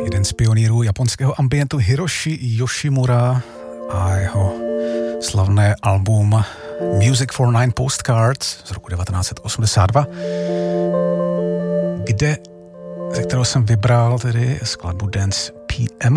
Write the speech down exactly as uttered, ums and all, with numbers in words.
jeden z pionýrů japonského ambientu Hiroshi Yoshimura a jeho slavné album Music for Nine Postcards z roku devatenáct set osmdesát dva, kde, ze kterého jsem vybral tedy skladbu Dance P M.